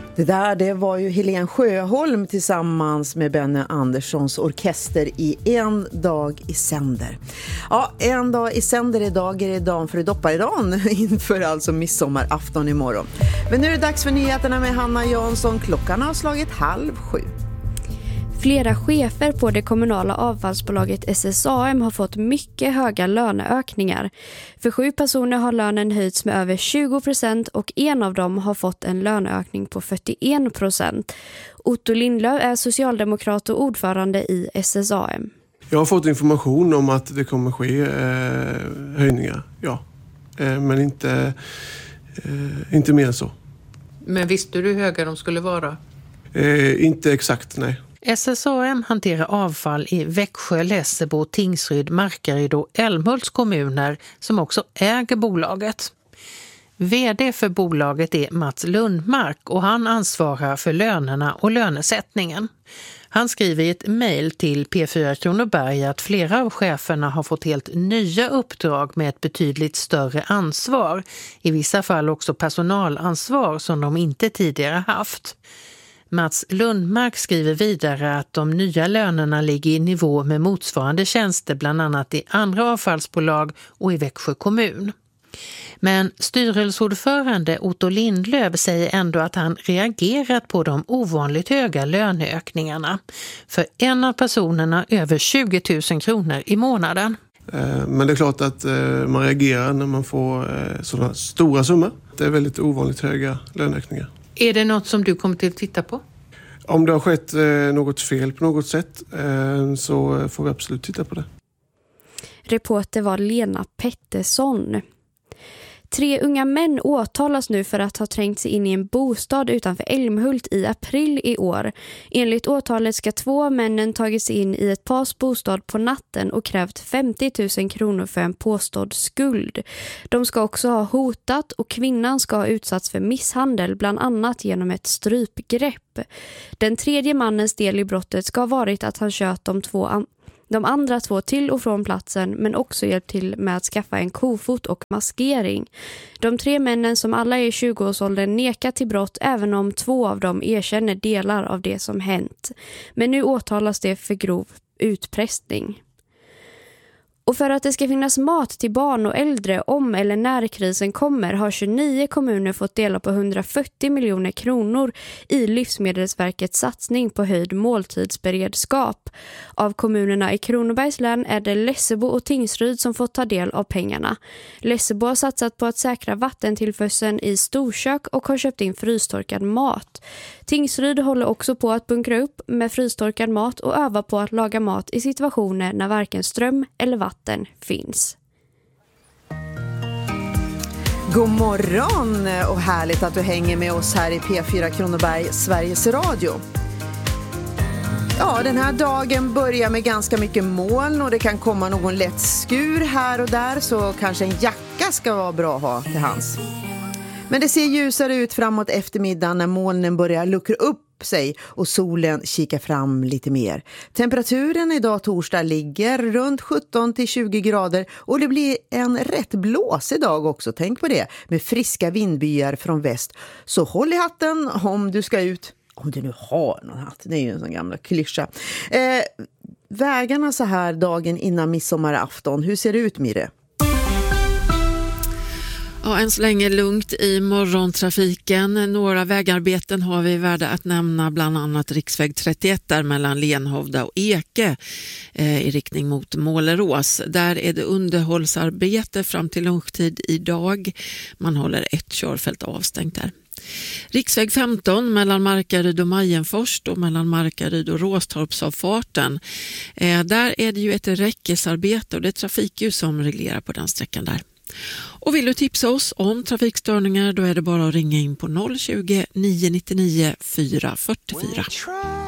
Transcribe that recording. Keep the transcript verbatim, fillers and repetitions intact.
Det där det var ju Helen Sjöholm tillsammans med Benny Anderssons orkester i En dag i sänder. Ja, en dag i sänder idag är det dagen för dopparedagen inför alltså midsommarafton imorgon. Men nu är det dags för nyheterna med Hanna Jansson. Klockan har slagit halv sju. Flera chefer på det kommunala avfallsbolaget S S A M har fått mycket höga löneökningar. För sju personer har lönen höjts med över tjugo procent och en av dem har fått en löneökning på fyrtioen procent. Otto Lindlöf är socialdemokrat och ordförande i S S A M. Jag har fått information om att det kommer ske eh, höjningar, ja. Eh, men inte, eh, inte mer så. Men visste du hur höga de skulle vara? Eh, inte exakt, nej. S S A M hanterar avfall i Växjö, Lessebo, Tingsryd, Markaryd och Älmhults kommuner som också äger bolaget. V D för bolaget är Mats Lundmark och han ansvarar för lönerna och lönesättningen. Han skriver i ett mejl till P fyra Kronoberg att flera av cheferna har fått helt nya uppdrag med ett betydligt större ansvar. I vissa fall också personalansvar som de inte tidigare haft. Mats Lundmark skriver vidare att de nya lönerna ligger i nivå med motsvarande tjänster bland annat i andra avfallsbolag och i Växjö kommun. Men styrelseordförande Otto Lindlöf säger ändå att han reagerat på de ovanligt höga löneökningarna. För en av personerna över tjugo tusen kronor i månaden. Men det är klart att man reagerar när man får sådana stora summor. Det är väldigt ovanligt höga löneökningar. Är det något som du kommer till att titta på? Om det har skett något fel på något sätt så får vi absolut titta på det. Reporter var Lena Pettersson. Tre unga män åtalas nu för att ha trängt sig in i en bostad utanför Älmhult i april i år. Enligt åtalet ska två av männen tagit sig in i ett pars bostad på natten och krävt femtio tusen kronor för en påstådd skuld. De ska också ha hotat och kvinnan ska ha utsatts för misshandel bland annat genom ett strypgrepp. Den tredje mannens del i brottet ska ha varit att han kört de två an- De andra två till och från platsen men också hjälpt till med att skaffa en kofot och maskering. De tre männen som alla är i tjugoårsåldern nekar till brott även om två av dem erkänner delar av det som hänt. Men nu åtalas det för grov utpressning. Och för att det ska finnas mat till barn och äldre om eller när krisen kommer har tjugonio kommuner fått dela på hundrafyrtio miljoner kronor i Livsmedelsverkets satsning på höjd måltidsberedskap. Av kommunerna i Kronobergs län är det Lessebo och Tingsryd som fått ta del av pengarna. Lessebo har satsat på att säkra vattentillförseln i storkök och har köpt in frystorkad mat. Tingsryd håller också på att bunkra upp med frystorkad mat och övar på att laga mat i situationer när varken ström eller vatten finns. God morgon och härligt att du hänger med oss här i P fyra Kronoberg, Sveriges Radio. Ja, den här dagen börjar med ganska mycket moln och det kan komma någon lätt skur här och där, så kanske en jacka ska vara bra att ha till hands. Men det ser ljusare ut framåt eftermiddagen när molnen börjar luckra upp sig och solen kikar fram lite mer. Temperaturen idag torsdag ligger runt sjutton till tjugo grader och det blir en rätt blåsig dag också, tänk på det, med friska vindbyar från väst. Så håll i hatten om du ska ut, om du nu har någon hatt, det är ju en sån gamla klyscha. Eh, vägarna så här dagen innan midsommarafton, hur ser det ut, Mire? Ja, än så länge lugnt i morgontrafiken. Några vägarbeten har vi värda att nämna, bland annat riksväg trettioett där mellan Lenhovda och Eke eh, i riktning mot Målerås. Där är det underhållsarbete fram till lunchtid idag. Man håller ett körfält avstängt där. Riksväg femton mellan Markaryd och Majenfors och mellan Markaryd och Råstorpsavfarten. Eh, där är det ju ett räckesarbete och det är trafikljus som reglerar på den sträckan där. Och vill du tipsa oss om trafikstörningar, då är det bara att ringa in på noll tjugo, nio nio nio, fyra fyra fyra.